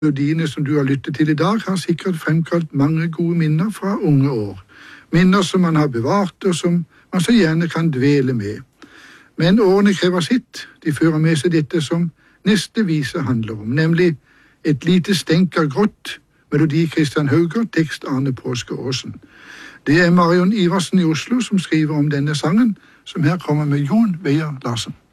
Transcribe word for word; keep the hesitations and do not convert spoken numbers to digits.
Melodiene som du har lyttet til i dag, har sikkert fremkalt mange gode minner fra unge år. Minner som man har bevart, og som man så gjerne kan dvele med. Men årene krever sitt. De fører med seg dette som neste vise handler om, nemlig Et lite stenk av grått, melodi Kristian Hauger, tekst Arne Påske Aasen. Det er Marion Iversen i Oslo som skriver om denne sangen, som her kommer med Jon Veier Larsen.